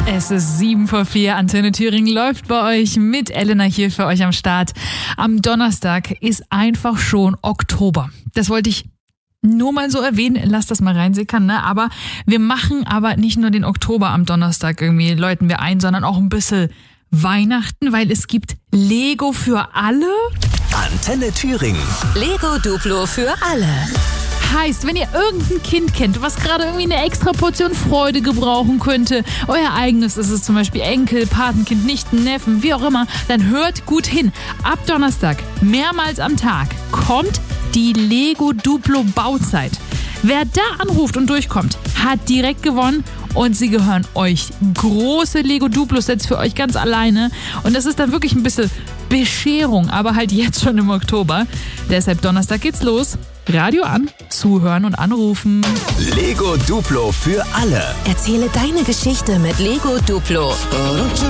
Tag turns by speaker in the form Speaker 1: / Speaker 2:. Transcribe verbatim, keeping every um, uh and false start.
Speaker 1: Es ist sieben vor vier, Antenne Thüringen läuft bei euch mit Elena hier für euch am Start. Am Donnerstag ist einfach schon Oktober. Das wollte ich nur mal so erwähnen, lasst das mal reinsickern, ne? Aber wir machen aber nicht nur den Oktober am Donnerstag irgendwie, läuten wir ein, sondern auch ein bisschen Weihnachten, weil es gibt Lego für alle.
Speaker 2: Antenne Thüringen.
Speaker 3: Lego Duplo für alle.
Speaker 1: Heißt, wenn ihr irgendein Kind kennt, was gerade irgendwie eine extra Portion Freude gebrauchen könnte, euer eigenes ist es zum Beispiel Enkel, Patenkind, Nichten, Neffen, wie auch immer, dann hört gut hin. Ab Donnerstag, mehrmals am Tag, kommt die Lego Duplo Bauzeit. Wer da anruft und durchkommt, hat direkt gewonnen und sie gehören euch. Große Lego Duplo Sets für euch ganz alleine und das ist dann wirklich ein bisschen Bescherung, aber halt jetzt schon im Oktober. Deshalb Donnerstag geht's los. Radio an, zuhören und anrufen.
Speaker 2: Lego Duplo für alle.
Speaker 3: Erzähle deine Geschichte mit Lego Duplo.